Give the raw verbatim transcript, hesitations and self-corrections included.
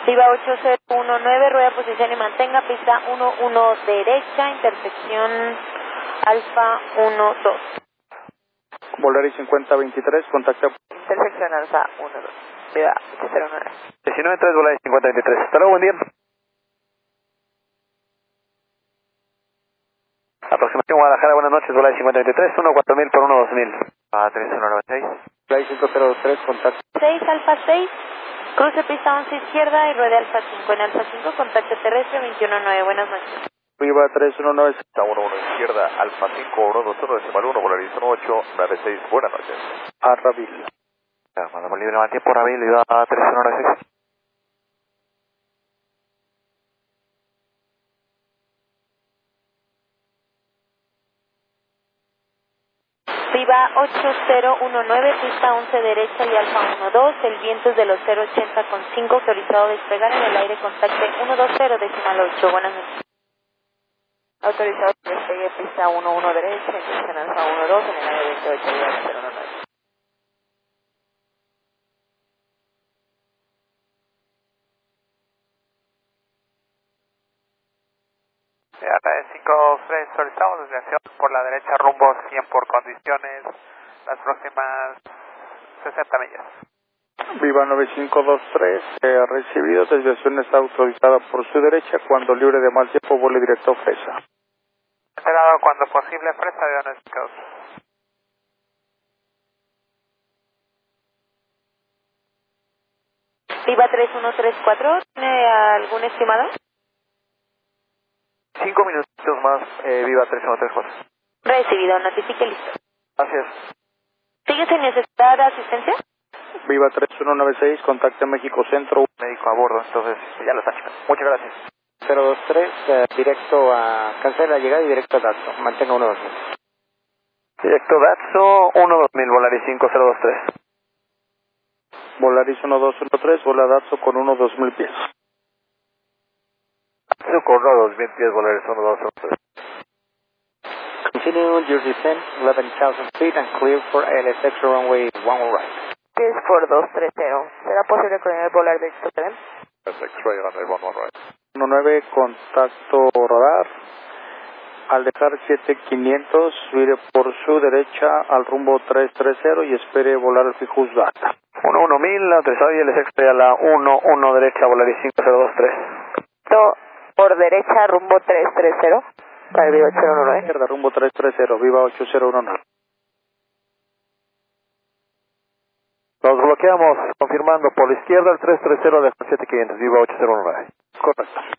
Viva ocho cero uno nueve, rueda posición y mantenga, pista uno uno derecha, intersección Alfa uno dos. Volaris cincuenta veintitrés, contacta. Intersección Alfa uno dos. Viva ocho cero uno nueve. diecinueve tres, Volaris cincuenta veintitrés. Hasta luego, buen día. Aproximación Guadalajara, buenas noches, Volaris cincuenta veintitrés, uno cuatro mil por uno dos mil. A tres uno nueve seis. Volaris cinco cero dos tres, contacta. seis Alfa seis, cruce pista once izquierda y ruede Alfa cinco. En Alfa cinco, contacto terrestre veintiuno nueve. Buenas noches. Viva tres uno nueve. uno uno izquierda, Alfa cinco uno dos uno, decimal uno, Volaris uno ocho nueve seis. Buenas noches. A Rabil. Mandamos libre más tiempo, Rabil, Viva tres uno nueve seis. Viva ocho cero uno nueve, pista once derecha y Alfa uno dos, el viento es de los cero ochenta con cinco, autorizado despegar en el aire, contacte uno dos cero, decimal ocho, buenas noches. Autorizado despegue, pista uno uno derecha, intención Alfa uno dos, en el aire veintiocho, cero uno nueve. A través cinco tres, solicitamos desviación por la derecha rumbo cien por condiciones, las próximas sesenta millas. Viva nueve cinco dos tres, eh, recibido, desviación está autorizada por su derecha, cuando libre de mal tiempo vuele directo a Fresa. Esperado cuando posible, Fresa de Honest. Viva tres uno tres cuatro, ¿tiene algún estimado? Cinco minutos más, eh, Viva tres uno tres cuatro. Recibido, notifique listo. Gracias. ¿Sigue sin necesidad de asistencia? Viva tres uno nueve seis, contacte México Centro. Médico a bordo, entonces ya lo está checando. Muchas gracias. cero dos tres, eh, directo a... cancela la llegada y directo a Datso. Mantenga uno dos mil. Directo Datso uno dos mil, Volaris cinco cero dos tres. Volaris uno dos uno tres, vola Datso con uno dos mil pies. Datso con uno dos mil pies, Volaris uno dos uno tres. Continue your descent eleven thousand feet and clear for L S X runway one right. Es por dos tres cero. ¿Será posible con el volar de esto también? Perfecto, runway one right. uno nueve, contacto radar. Al dejar siete quinientos, vire por su derecha al rumbo tres tres cero y espere volar al Fijus Data. uno uno mil, autorizado y L S X a la uno uno derecha, Volaris cinco cero dos tres. Por derecha, rumbo tres tres cero. Para el Viva ocho cero uno nueve. Izquierda, rumbo tres tres cero, Viva ocho cero uno nueve. Nos bloqueamos, confirmando por la izquierda el tres tres cero de siete quinientos, Viva ocho cero uno nueve. Correcto.